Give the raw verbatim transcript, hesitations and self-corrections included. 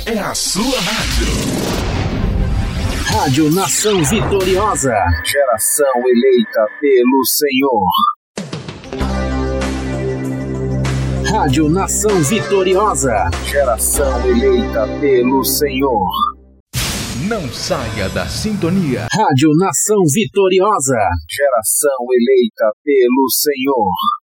é a sua rádio. Rádio Nação Vitoriosa. Geração eleita pelo Senhor. Rádio Nação Vitoriosa. Geração eleita pelo Senhor. Não saia da sintonia. Rádio Nação Vitoriosa. Geração eleita pelo Senhor.